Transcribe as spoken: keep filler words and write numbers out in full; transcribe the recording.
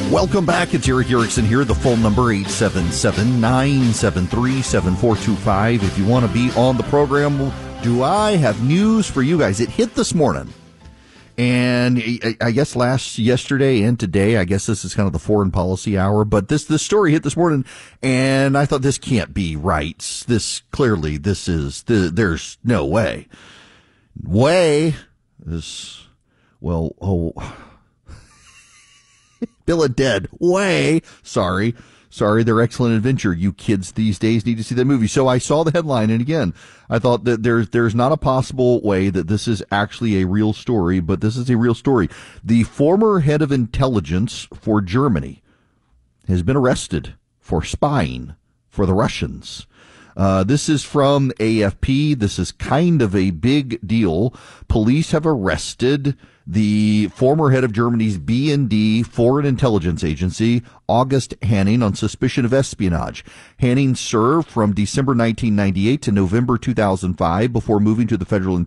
Welcome back. It's Eric Erickson here. The phone number eight seven seven, nine seven three, seven four two five. If you want to be on the program, do I have news for you guys? It hit this morning. And I guess last yesterday and today, I guess this is kind of the foreign policy hour, but this, this story hit this morning and I thought this can't be right. This clearly, this is, the, there's no way. Way is, well, oh, Bill and Ted, way, sorry, sorry, Their Excellent Adventure. You kids these days need to see that movie. So I saw the headline, and again, I thought that there's, there's not a possible way that this is actually a real story, but this is a real story. The former head of intelligence for Germany has been arrested for spying for the Russians. Uh, this is from A F P. This is kind of a big deal. Police have arrested the former head of Germany's B and D Foreign Intelligence Agency, August Hanning, on suspicion of espionage. Hanning served from December nineteen ninety-eight to November two thousand five before moving to the Federal